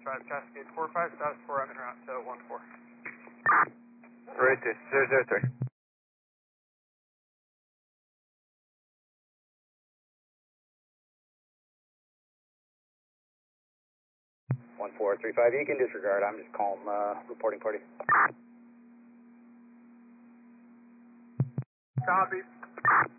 5, Cascade 45, status 4, I'm en route to 14. Right to 003. 1435, you can disregard, I'm just calling reporting party. Copy.